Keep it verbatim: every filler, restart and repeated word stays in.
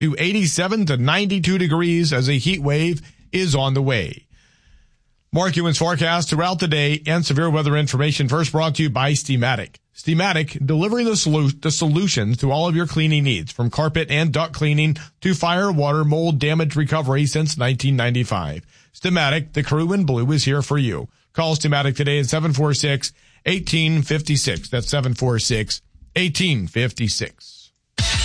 to eighty-seven to ninety-two degrees as a heat wave is on the way. Mark Ewan's forecast throughout the day and severe weather information first brought to you by Steamatic. Steamatic, delivering the, solu- the solutions to all of your cleaning needs, from carpet and duct cleaning to fire, water, mold, damage recovery since nineteen ninety-five. Steamatic, the crew in blue, is here for you. Call Steamatic today at seven four six, one eight five six. That's seven four six, one eight five six.